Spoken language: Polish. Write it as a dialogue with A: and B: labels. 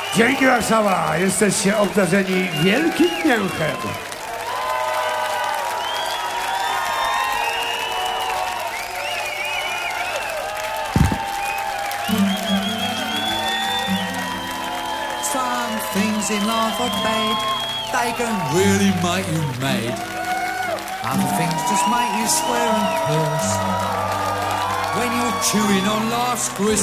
A: Dzięki Warszawa, jesteście obdarzeni wielkim mięchem.
B: Some things in life are bad, they can really make you mad. Other things just make you swear and curse. When you're chewing on life's gristle,